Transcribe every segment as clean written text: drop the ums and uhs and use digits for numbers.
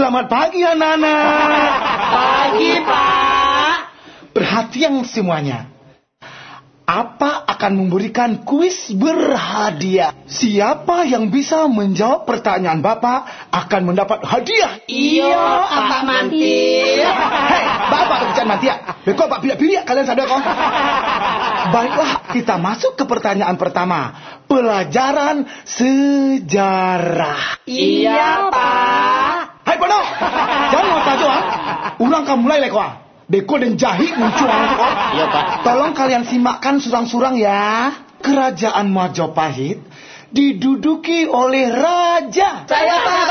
Selamat pagi anak-anak. Pagi, Pak. Perhatian semuanya. Apa akan memberikan kuis berhadiah. Siapa yang bisa menjawab pertanyaan Bapak akan mendapat hadiah. Iya, Pak Manti. Hei, Bapak bicara Manti ya. Beko Pak pilih kalian sadar kok. Baiklah, kita masuk ke pertanyaan pertama. Pelajaran sejarah. Iya, Pak. Hai Pono, jangan mau tahu ulang kamu mulai lekwa. Beko dan jahit muncul kok. Iya, Pak. Tolong kalian simakkan surang-surang ya. Kerajaan Majapahit diduduki oleh raja. Saya, Pak.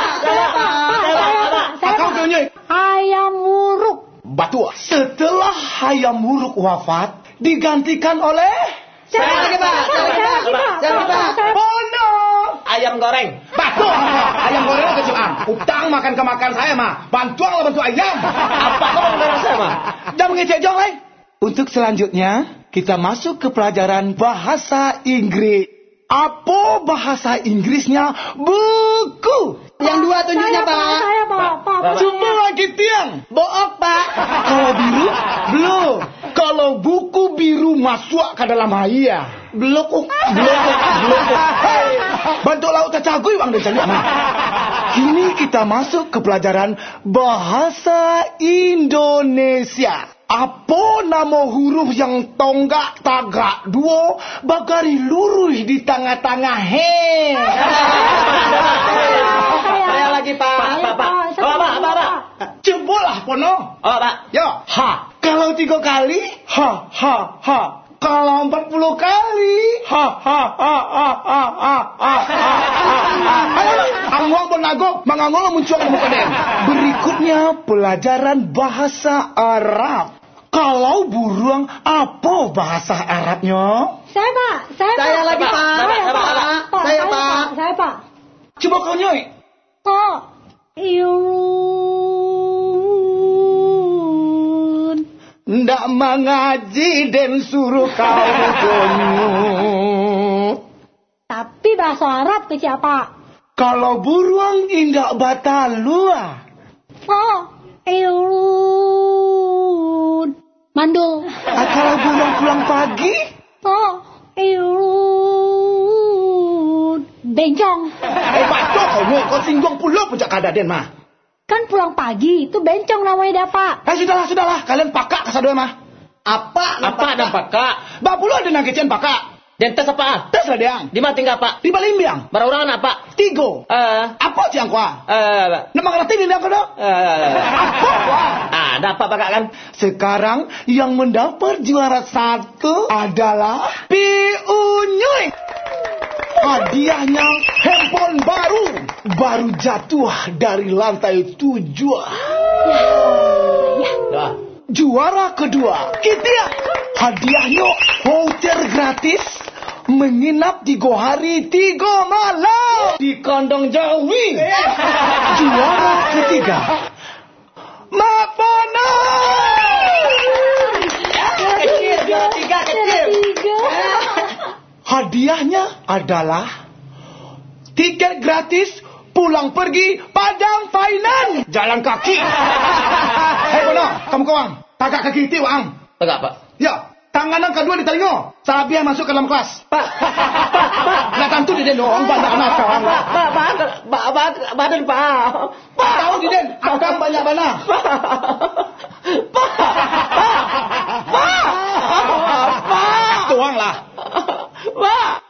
Kau tunjuk. Hayam Wuruk. Batu. Setelah Hayam Wuruk wafat, digantikan oleh Saya lagi, Pak. Pono. Ayam goreng. Batu. Ayam goreng kecil utang makan kemakan saya mah. Bantuan bantu ayam. Apa kau mengenai saya, Pak? Jangan mengecek jong, eh. Untuk selanjutnya, kita masuk ke pelajaran bahasa Inggris. Apa bahasa Inggrisnya? Buku. Yang dua tunjuknya, Pak. Saya, Pak. Cuma lagi tiang. Book, Pak. Kalau biru, belum. Kalau buku biru masuk ke dalam haya. Belum. Hey, bantu laut cacagui bang dan cari aman. Kini kita masuk ke pelajaran bahasa Indonesia. Apa nama huruf yang tonggak tagak dua bagari luruh di tengah-tengah he? Saya lagi, Pak. Pak. Apa? Cobalah Pono. Oh, Pak. Yo, ha. Kalau 3 kali, ha. Kalau 40 kali, ha. Angwang bonago, mangangolo muncul ke muka den. Berikutnya pelajaran bahasa Arab. Kalau burung, apa bahasa Arabnya? Saya, Pak. Saya lagi, Pak. Saya, Pak. Saya, Pak. Coba kau nyoi. Kok. Yun. Ndak mengaji dan suruh kau gonyut. Tapi bahasa Arab ke siapa? Kalau burung indak batalua. Oh. Yun. Mandul. Kalau burung pulang pagi, Oh. Yun. Bencong. bacok kau singgung pulau puncak kadaden mah. Kan pulang pagi, itu bencong namanya, Pak. Sudahlah, kalian pakak kasadua mah. Apa dan Pak? Ba pulau ada nangkecian pakak. Dan tes apa? Tes lah deang. Di mana tinggal, Pak? Di Balimbiang. Berorangan apa? 3. Apa ciang kuah? Nama ngerti di dia kado? Apa kuah? Ada apa, Pak kan? Sekarang yang mendapat juara 1 adalah Piunyuy. Hadiahnya handphone baru jatuh dari lantai 7. Dah. Juara kedua, kita hadiahnya voucher gratis menginap di Gohari 3 malam di Kandang Jawi. Juara ketiga, Mapono. Kecil, juara 3 kecil. Hadiahnya adalah tiket gratis pulang pergi Padang Painan jalan kaki. Hei Pono, kamu kawan, kakak kaki itu ang. Enggak, Pak. Ya, tangan yang kedua di telinga. Sabiah masuk ke dalam kelas. Pak. Nggak tentu di den doang banyak anak kawan. Badan, Pak. Tahu di den, akan banyak mana. Pak. Tuang lah. Pak.